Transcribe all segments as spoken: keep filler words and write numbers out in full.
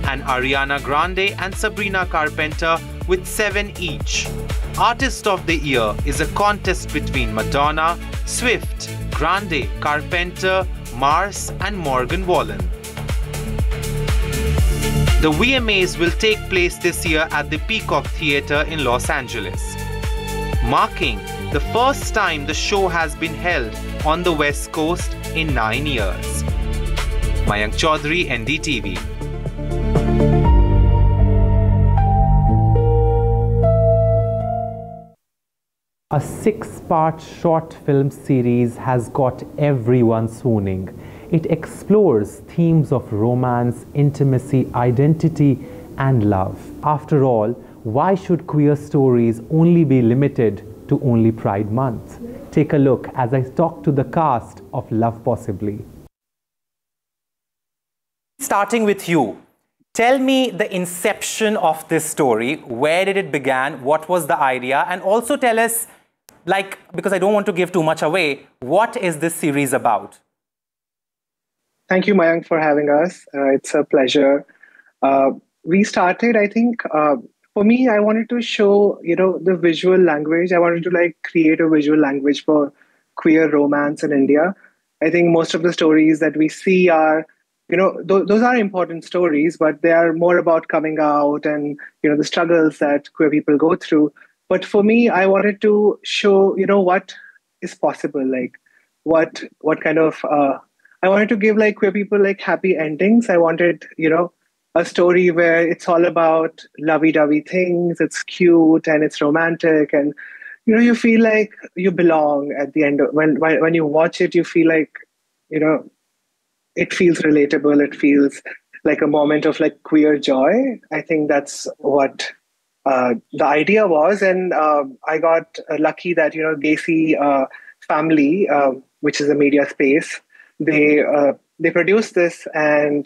and Ariana Grande and Sabrina Carpenter with seven each. Artist of the Year is a contest between Madonna, Swift, Grande, Carpenter, Mars and Morgan Wallen. The V M As will take place this year at the Peacock Theatre in Los Angeles, marking the first time the show has been held on the West Coast in nine years. Mayank Chaudhary, N D T V. A six-part short film series has got everyone swooning. It explores themes of romance, intimacy, identity, and love. After all, why should queer stories only be limited to only Pride Month? Take a look as I talk to the cast of Love Possibly. Starting with you, tell me the inception of this story. Where did it begin? What was the idea? And also tell us, like, because I don't want to give too much away, what is this series about? Thank you, Mayank, for having us. Uh, it's a pleasure. Uh, we started, I think, uh, for me, I wanted to show, you know, the visual language. I wanted to like create a visual language for queer romance in India. I think most of the stories that we see are, you know, th those are important stories, but they are more about coming out and, you know, the struggles that queer people go through. But for me, I wanted to show, you know, what is possible, like what what kind of, uh, I wanted to give like queer people like happy endings. I wanted, you know, a story where it's all about lovey-dovey things, it's cute and it's romantic and, you know, you feel like you belong at the end. Of, when, when, when you watch it, you feel like, you know, it feels relatable. It feels like a moment of like queer joy. I think that's what uh, the idea was. And uh, I got uh, lucky that, you know, Gacy uh, family, uh, which is a media space, they uh, they produced this and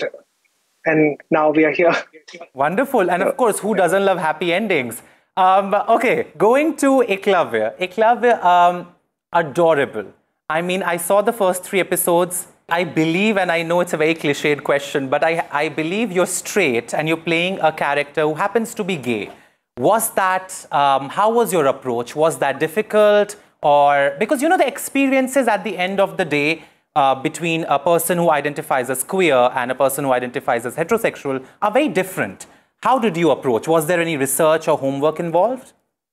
and now we are here. Wonderful. And of course, who doesn't love happy endings? Um, okay, going to Eklavya. Eklavya, um, adorable. I mean, I saw the first three episodes. I believe, and I know it's a very cliched question, but I, I believe you're straight and you're playing a character who happens to be gay. Was that, um, how was your approach? Was that difficult? Or, because you know, the experiences at the end of the day uh, between a person who identifies as queer and a person who identifies as heterosexual are very different. How did you approach? Was there any research or homework involved?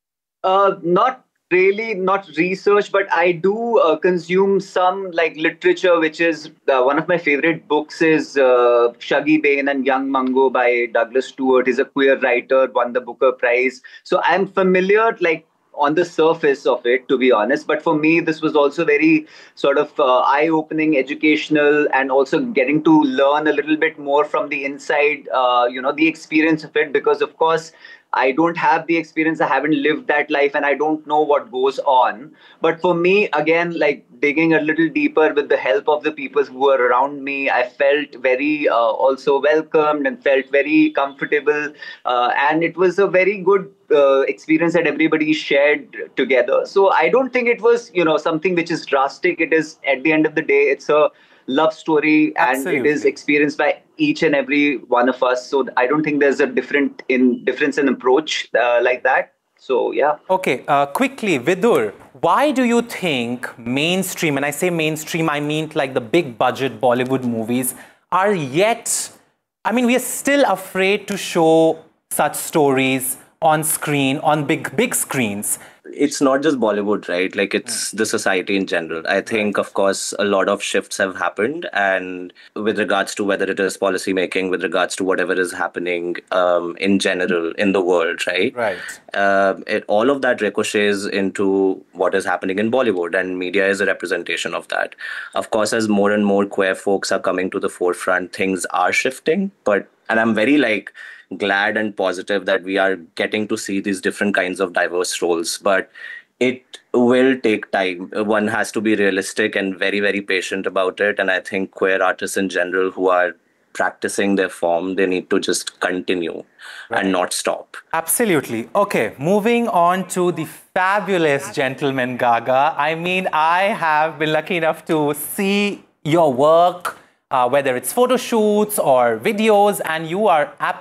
Uh, not really, not research, but I do uh, consume some like literature, which is uh, one of my favorite books is uh, Shuggie Bain and Young Mungo by Douglas Stewart. He's a queer writer, won the Booker Prize. So I'm familiar, like, on the surface of it, to be honest. But for me, this was also very sort of uh, eye-opening, educational, and also getting to learn a little bit more from the inside, uh, you know, the experience of it. Because, of course, I don't have the experience. I haven't lived that life and I don't know what goes on. But for me, again, like digging a little deeper with the help of the people who were around me, I felt very uh, also welcomed and felt very comfortable. Uh, and it was a very good uh, experience that everybody shared together. So I don't think it was, you know, something which is drastic. It is, at the end of the day, it's a love story. Absolutely. And it is experienced by each and every one of us. So I don't think there's a different in difference in approach uh, like that. So yeah. Okay, uh, quickly, Vidur, why do you think mainstream, and I say mainstream, I mean like the big budget Bollywood movies, are yet, I mean, we are still afraid to show such stories on screen, on big, big screens? It's not just Bollywood, right? Like, it's the society in general. I think, of course, a lot of shifts have happened, and with regards to whether it is policy making, with regards to whatever is happening um, in general in the world, right? Right. Uh, it, all of that ricochets into what is happening in Bollywood, and media is a representation of that. Of course, as more and more queer folks are coming to the forefront, things are shifting. But, and I'm very like, glad and positive that we are getting to see these different kinds of diverse roles, but it will take time. One has to be realistic and very, very patient about it. And I think queer artists in general who are practicing their form, they need to just continue right. and not stop. Absolutely. Okay, moving on to the fabulous gentleman Gaga. I mean, I have been lucky enough to see your work, uh, whether it's photo shoots or videos, and you are absolutely